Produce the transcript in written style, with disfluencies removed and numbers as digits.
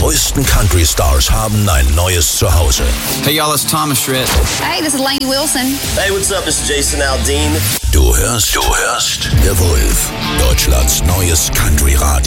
größten Country-Stars haben ein neues Zuhause. Hey y'all, it's Thomas Schritt. Hey, this is Lainey Wilson. Hey, what's up? This is Jason Aldean. Du hörst Der Wolf, Deutschlands neues Country-Radio.